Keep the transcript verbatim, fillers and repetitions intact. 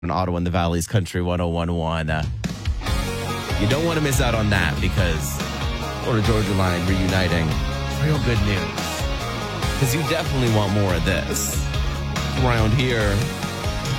in Ottawa in the Valley's Country one oh one point one. Uh, you don't want to miss out on that because Florida Georgia Line reuniting. Real good news. Because you definitely want more of this. Around here,